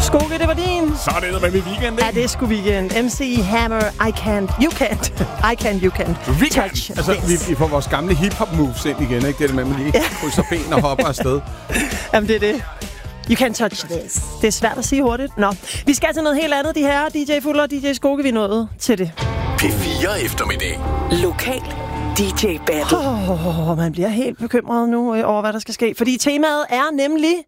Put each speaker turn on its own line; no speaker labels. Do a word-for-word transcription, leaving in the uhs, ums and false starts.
Skoke, det var din.
Så er det med min weekend, ikke?
Ja, det er sgu weekend. M C Hammer, I can't, you can't. I can, you can't.
We
touch
altså, vi, vi får vores gamle hip-hop moves ind igen, ikke? Det er det med, at man lige krydser ben og hopper afsted.
Jamen, det er det. You can't touch this. Det er svært at sige hurtigt. Nå, vi skal til noget helt andet, de her. D J Fuller og D J Skoke, vi nåede til det.
P fire eftermiddag.
Lokal D J Battle.
Oh, man bliver helt bekymret nu over, hvad der skal ske. Fordi temaet er nemlig